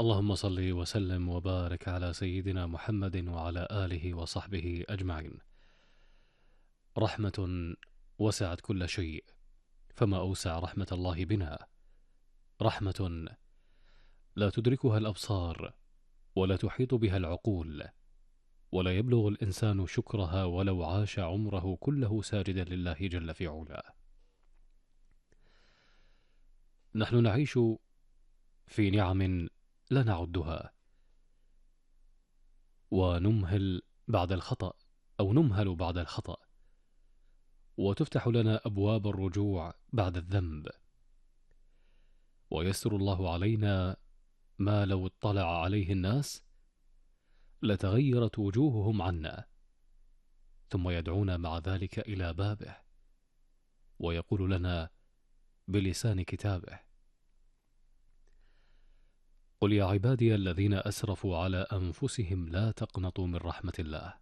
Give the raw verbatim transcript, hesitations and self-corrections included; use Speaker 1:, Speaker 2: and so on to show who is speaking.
Speaker 1: اللهم صل وسلم وبارك على سيدنا محمد وعلى آله وصحبه أجمعين. رحمة وسعت كل شيء، فما أوسع رحمة الله بنا. رحمة لا تدركها الأبصار ولا تحيط بها العقول، ولا يبلغ الإنسان شكرها ولو عاش عمره كله ساجدا لله جل في علاه. نحن نعيش في نعم لا نعدها، ونمهل بعد الخطأ أو نمهل بعد الخطأ، وتفتح لنا أبواب الرجوع بعد الذنب، ويسر الله علينا ما لو اطلع عليه الناس لتغيرت وجوههم عنا، ثم يدعونا مع ذلك إلى بابه ويقول لنا بلسان كتابه: قل يا عبادي الذين أسرفوا على أنفسهم لا تقنطوا من رحمة الله